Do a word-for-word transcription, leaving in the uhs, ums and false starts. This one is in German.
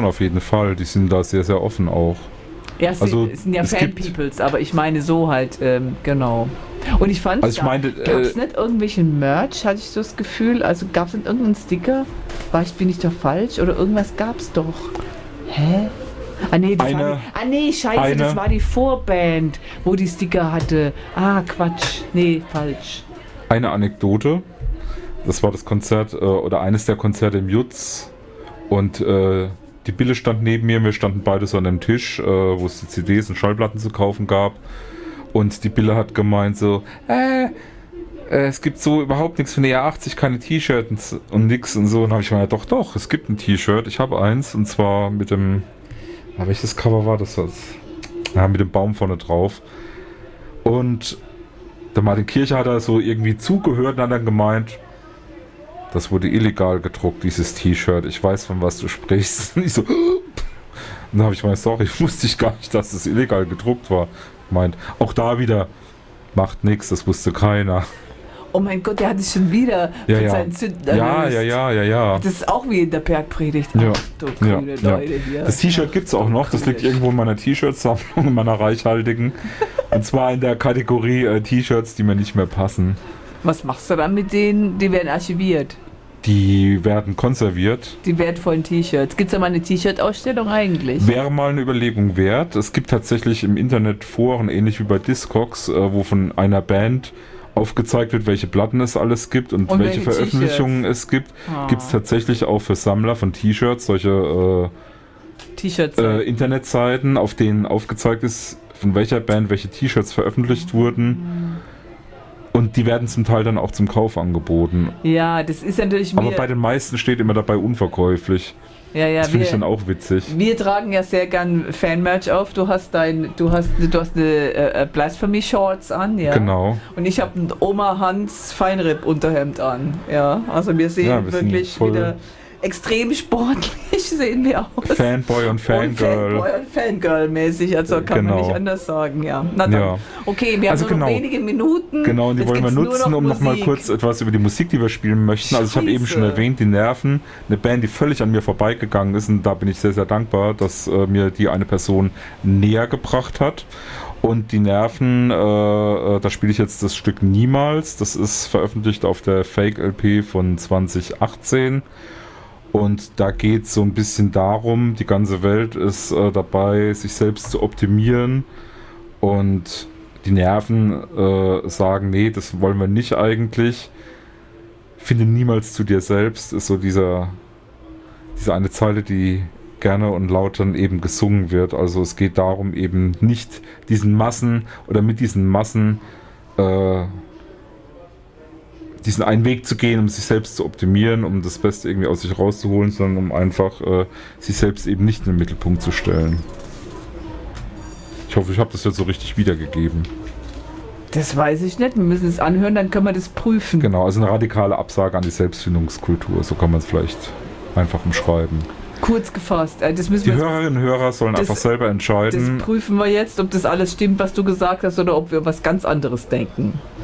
auf jeden Fall. Die sind da sehr, sehr offen auch. Ja, es also, sind, es sind ja Fan-Peoples, aber ich meine so halt, ähm, genau. Und ich fand, also ich meine, gab es äh, nicht irgendwelchen Merch, hatte ich so das Gefühl, also gab es nicht irgendeinen Sticker? War ich, bin ich doch falsch? Oder irgendwas gab es doch. Hä? Ah nee, das eine, war die, ah nee, scheiße, eine, das war die Vorband, wo die Sticker hatte. Ah, Quatsch, nee, falsch. Eine Anekdote, das war das Konzert, äh, oder eines der Konzerte im Jutz und äh, die Bille stand neben mir, wir standen beide so an einem Tisch, äh, wo es die C Ds und Schallplatten zu kaufen gab. Und die Bille hat gemeint so, äh, äh, es gibt so überhaupt nichts von der E achtzig, keine T-Shirts und nix und so. Und dann habe ich gemeint, doch, doch, es gibt ein T-Shirt, ich habe eins und zwar mit dem, ah, welches Cover war das? Ja, mit dem Baum vorne drauf. Und der Martin Kircher hat da so irgendwie zugehört und hat dann gemeint, das wurde illegal gedruckt, dieses T-Shirt. Ich weiß, von was du sprichst. Und ich so, und dann habe ich mal, sorry, wusste ich gar nicht, dass es illegal gedruckt war. Meint, auch da wieder, macht nichts, das wusste keiner. Oh mein Gott, der hat es schon wieder ja, von ja. seinen Sünden ja, ja, ja, ja, ja. Das ist auch wie in der Bergpredigt. Ja. Ach, du grüne ja, Leute ja. hier. Das T-Shirt gibt es auch noch, das liegt irgendwo in meiner T-Shirt-Sammlung, in meiner reichhaltigen. Und zwar in der Kategorie äh, T-Shirts, die mir nicht mehr passen. Was machst du dann mit denen? Die werden archiviert. Die werden konserviert. Die wertvollen T-Shirts. Gibt es da mal eine T-Shirt-Ausstellung eigentlich? Wäre mal eine Überlegung wert. Es gibt tatsächlich im Internet Foren, ähnlich wie bei Discogs, äh, wo von einer Band aufgezeigt wird, welche Platten es alles gibt und, und welche, welche Veröffentlichungen es gibt. Oh. Gibt es tatsächlich auch für Sammler von T-Shirts solche äh, T-Shirts, äh, Internetseiten, auf denen aufgezeigt ist, von welcher Band welche T-Shirts veröffentlicht mhm. wurden. Und die werden zum Teil dann auch zum Kauf angeboten. Ja, das ist natürlich mir... Aber bei den meisten steht immer dabei unverkäuflich. Ja, ja, das finde ich dann auch witzig. Wir tragen ja sehr gern Fan-Merch auf. Du hast dein, du hast, du hast eine äh, Blasphemy-Shorts an, ja. Genau. Und ich habe ein Oma Hans Feinripp-Unterhemd an, ja. Also wir sehen ja, wir wirklich wieder extrem sportlich sehen wir aus. Fanboy und Fangirl. Und Fanboy und Fangirl-mäßig, also kann genau. man nicht anders sagen, ja. Na dann. Ja. Okay, wir also haben genau. noch wenige Minuten. Genau, und die Jetzt wollen wir nutzen, noch um nochmal kurz etwas über die Musik, die wir spielen möchten. Also ich habe eben schon erwähnt, die Nerven, eine Band, die völlig an mir vorbeigegangen ist, und da bin ich sehr, sehr dankbar, dass äh, mir die eine Person näher gebracht hat. Und die Nerven, äh, äh, da spiele ich jetzt das Stück Niemals. Das ist veröffentlicht auf der Fake-L P von zwanzig achtzehn. Und da geht es so ein bisschen darum, die ganze Welt ist äh, dabei, sich selbst zu optimieren. Und die Nerven äh, sagen, nee, das wollen wir nicht eigentlich. Finde niemals zu dir selbst, ist so dieser, diese eine Zeile, die gerne und laut dann eben gesungen wird. Also es geht darum, eben nicht diesen Massen oder mit diesen Massen äh, diesen einen Weg zu gehen, um sich selbst zu optimieren, um das Beste irgendwie aus sich rauszuholen, sondern um einfach äh, sich selbst eben nicht in den Mittelpunkt zu stellen. Ich hoffe, ich habe das jetzt so richtig wiedergegeben. Das weiß ich nicht. Wir müssen es anhören, dann können wir das prüfen. Genau, also eine radikale Absage an die Selbstfindungskultur. So kann man es vielleicht einfach umschreiben. Kurz gefasst. Das müssen die wir Hörerinnen und Hörer sollen das, einfach selber entscheiden. Das prüfen wir jetzt, ob das alles stimmt, was du gesagt hast, oder ob wir was ganz anderes denken.